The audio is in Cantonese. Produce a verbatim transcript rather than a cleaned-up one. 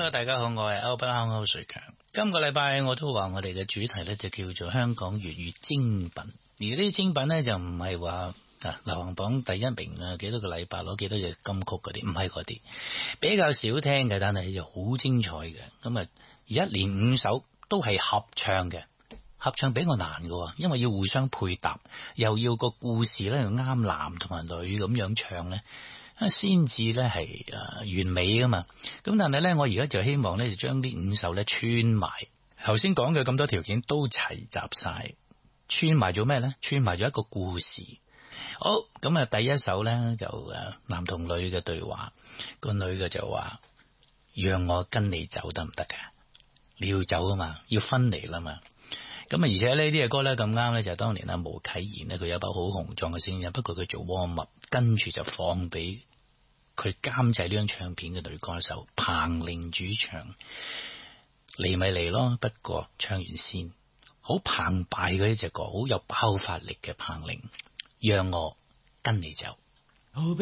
Hello， 大家好，我係歐不歐歐瑞強。今個禮拜我都話我哋嘅主題咧就叫做香港粵語精品，而呢啲精品咧就唔係話啊流行榜第一名啊，幾多個禮拜攞幾多隻金曲嗰啲，唔係嗰啲，比較少聽嘅，但係就好精彩嘅。咁啊，而一連五首都係合唱嘅，合唱比較難嘅，因為要互相配搭，又要個故事咧又啱男同埋女咁樣唱咧。先至咧係誒完美噶嘛，咁但係咧我而家就希望咧就將啲五首咧串埋，頭先講嘅咁多條件都齊集晒，串埋咗咩咧？串埋咗一個故事。好，咁啊第一首咧就誒男同女嘅對話，個女嘅就話讓我跟你走得唔得噶？你要走啊嘛，要分離啦嘛。咁啊，而且呢啲嘅歌咧咁啱咧，就係當年阿毛啟賢咧，佢有一把好雄壯嘅聲音，不過佢做 warm up，跟住就放俾佢監製呢張唱片嘅女歌手彭羚主唱，嚟咪嚟咯，不過唱完先，好澎湃嘅呢隻歌，好有爆發力嘅彭羚，讓我跟你走。